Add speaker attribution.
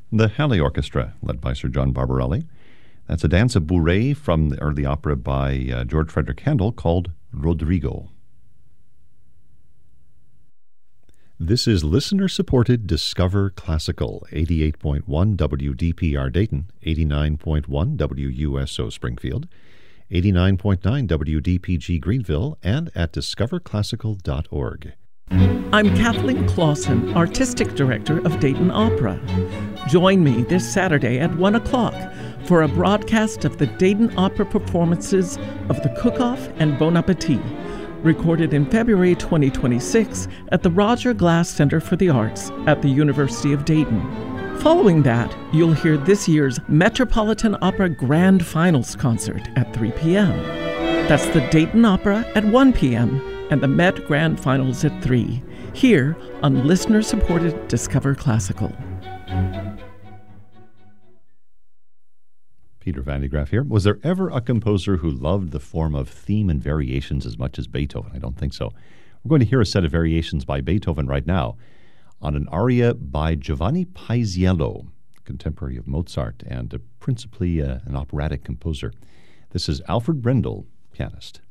Speaker 1: The Halley Orchestra, led by Sir John Barbarelli. That's a danza bourrée from the early opera by George Frederick Handel called Rodrigo. This is listener-supported Discover Classical, 88.1 WDPR Dayton, 89.1 WUSO Springfield, 89.9 WDPG Greenville, and at discoverclassical.org.
Speaker 2: I'm Kathleen Clausen, Artistic Director of Dayton Opera. Join me this Saturday at 1 o'clock for a broadcast of the Dayton Opera performances of The Cook-Off and Bon Appetit, recorded in February 2026 at the Roger Glass Center for the Arts at the University of Dayton. Following that, you'll hear this year's Metropolitan Opera Grand Finals concert at 3 p.m. That's the Dayton Opera at 1 p.m. and the Met Grand Finals at 3, here on listener-supported Discover Classical.
Speaker 1: Peter Van de Graaff here. Was there ever a composer who loved the form of theme and variations as much as Beethoven? I don't think so. We're going to hear a set of variations by Beethoven right now on an aria by Giovanni Paisiello, contemporary of Mozart and principally an operatic composer. This is Alfred Brendel, pianist.